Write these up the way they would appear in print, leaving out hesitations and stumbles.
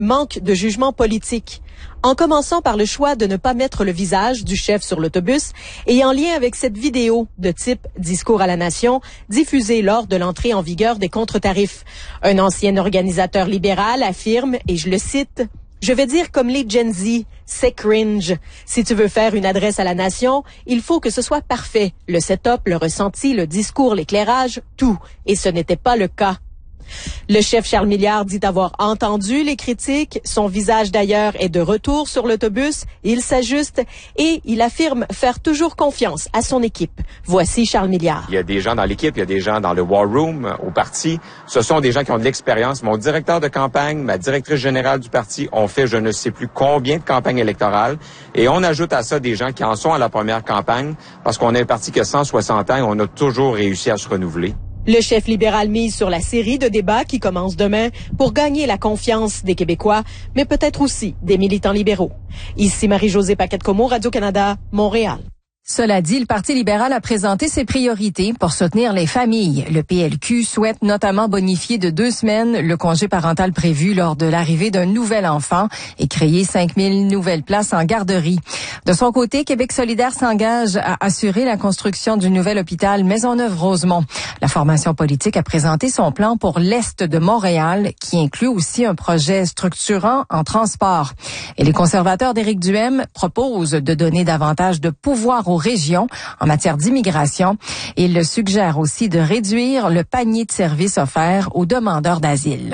manque de jugement politique. En commençant par le choix de ne pas mettre le visage du chef sur l'autobus et en lien avec cette vidéo de type discours à la nation diffusée lors de l'entrée en vigueur des contre-tarifs. Un ancien organisateur libéral affirme, et je le cite, « Je vais dire comme les Gen Z, c'est cringe. Si tu veux faire une adresse à la nation, il faut que ce soit parfait. Le setup, le ressenti, le discours, l'éclairage, tout. Et ce n'était pas le cas. » Le chef Charles Milliard dit avoir entendu les critiques. Son visage d'ailleurs est de retour sur l'autobus. Il s'ajuste et il affirme faire toujours confiance à son équipe. Voici Charles Milliard. Il y a des gens dans l'équipe, il y a des gens dans le war room, au parti. Ce sont des gens qui ont de l'expérience. Mon directeur de campagne, ma directrice générale du parti ont fait je ne sais plus combien de campagnes électorales. Et on ajoute à ça des gens qui en sont à la première campagne parce qu'on est un parti qui a 160 ans et on a toujours réussi à se renouveler. Le chef libéral mise sur la série de débats qui commence demain pour gagner la confiance des Québécois, mais peut-être aussi des militants libéraux. Ici Marie-Josée Paquette-Comeau, Radio-Canada, Montréal. Cela dit, le Parti libéral a présenté ses priorités pour soutenir les familles. Le PLQ souhaite notamment bonifier de 2 semaines le congé parental prévu lors de l'arrivée d'un nouvel enfant et créer 5000 nouvelles places en garderie. De son côté, Québec solidaire s'engage à assurer la construction du nouvel hôpital Maisonneuve-Rosemont. La formation politique a présenté son plan pour l'Est de Montréal, qui inclut aussi un projet structurant en transport. Et les conservateurs d'Éric Duhaime proposent de donner davantage de pouvoir aux régions en matière d'immigration. Il suggère aussi de réduire le panier de services offerts aux demandeurs d'asile.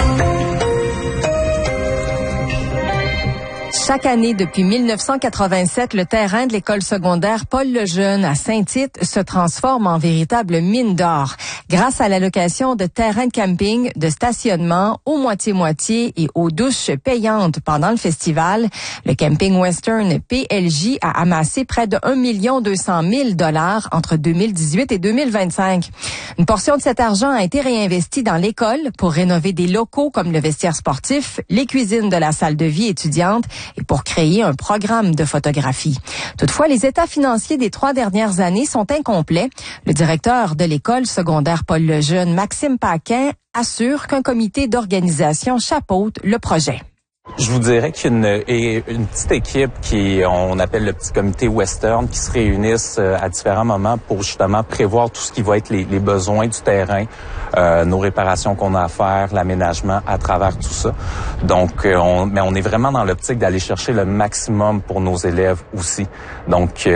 Chaque année, depuis 1987, le terrain de l'école secondaire Paul Lejeune à Saint-Tite se transforme en véritable mine d'or. Grâce à l'allocation de terrains de camping, de stationnement au moitié-moitié et aux douches payantes pendant le festival, le camping Western PLJ a amassé près de 1 200 000 $ entre 2018 et 2025. Une portion de cet argent a été réinvestie dans l'école pour rénover des locaux comme le vestiaire sportif, les cuisines de la salle de vie étudiante et pour créer un programme de photographie. Toutefois, les états financiers des 3 dernières années sont incomplets. Le directeur de l'école secondaire Paul Lejeune, Maxime Paquin, assure qu'un comité d'organisation chapeaute le projet. Je vous dirais qu'il y a une petite équipe on appelle le petit comité Western qui se réunissent à différents moments pour justement prévoir tout ce qui va être les besoins du terrain, nos réparations qu'on a à faire, l'aménagement à travers tout ça. Donc, on est vraiment dans l'optique d'aller chercher le maximum pour nos élèves aussi. Donc,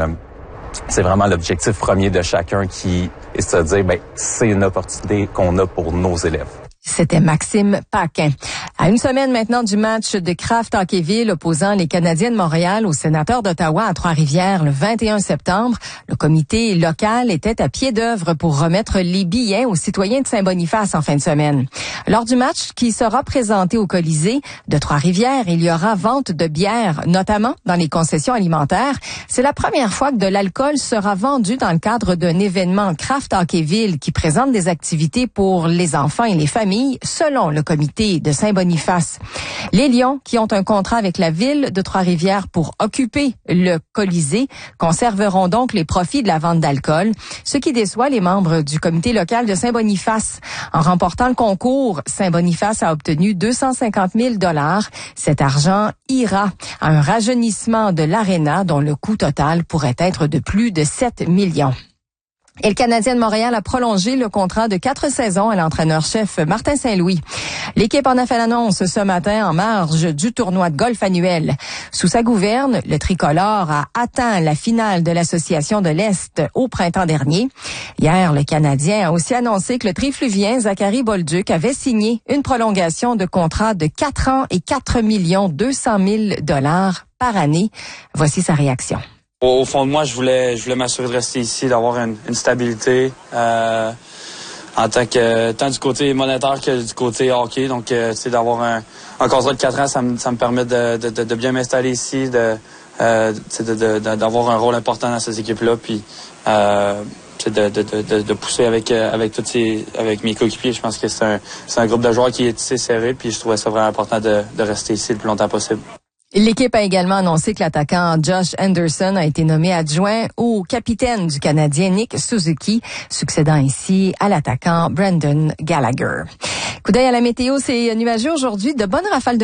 c'est vraiment l'objectif premier de chacun qui est de se dire, c'est une opportunité qu'on a pour nos élèves. C'était Maxime Paquin. À une semaine maintenant du match de Kraft Hockeyville opposant les Canadiens de Montréal aux Sénateurs d'Ottawa à Trois-Rivières le 21 septembre, le comité local était à pied d'œuvre pour remettre les billets aux citoyens de Saint-Boniface en fin de semaine. Lors du match qui sera présenté au Colisée de Trois-Rivières, il y aura vente de bière, notamment dans les concessions alimentaires. C'est la première fois que de l'alcool sera vendu dans le cadre d'un événement Kraft Hockeyville qui présente des activités pour les enfants et les familles, selon le comité de Saint-Boniface. Les Lions, qui ont un contrat avec la ville de Trois-Rivières pour occuper le Colisée, conserveront donc les profits de la vente d'alcool, ce qui déçoit les membres du comité local de Saint-Boniface. En remportant le concours, Saint-Boniface a obtenu 250 000 $. Cet argent ira à un rajeunissement de l'aréna dont le coût total pourrait être de plus de 7 millions. Et le Canadien de Montréal a prolongé le contrat de 4 saisons à l'entraîneur-chef Martin Saint-Louis. L'équipe en a fait l'annonce ce matin en marge du tournoi de golf annuel. Sous sa gouverne, le tricolore a atteint la finale de l'Association de l'Est au printemps dernier. Hier, le Canadien a aussi annoncé que le trifluvien Zachary Bolduc avait signé une prolongation de contrat de 4 ans et 4 200 000 $ par année. Voici sa réaction. Au fond de moi, je voulais m'assurer de rester ici, d'avoir une stabilité en tant du côté monétaire que du côté hockey. Donc, d'avoir un contrat de 4 ans, ça me permet de bien m'installer ici, d'avoir un rôle important dans cette équipe-là, puis de pousser avec mes coéquipiers. Je pense que c'est un groupe de joueurs qui est assez serré, puis je trouvais ça vraiment important de rester ici le plus longtemps possible. L'équipe a également annoncé que l'attaquant Josh Anderson a été nommé adjoint au capitaine du Canadien Nick Suzuki, succédant ainsi à l'attaquant Brendan Gallagher. Coup d'œil à la météo, c'est nuageux aujourd'hui, de bonnes rafales de